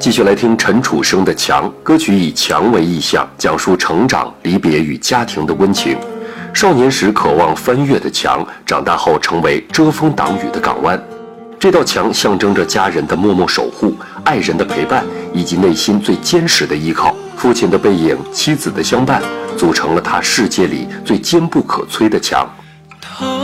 继续来听陈楚生的《墙》歌曲，以墙为意象，讲述成长、离别与家庭的温情。少年时渴望翻越的墙，长大后成为遮风挡雨的港湾。这道墙象征着家人的默默守护、爱人的陪伴，以及内心最坚实的依靠。父亲的背影、妻子的相伴，组成了他世界里最坚不可摧的墙。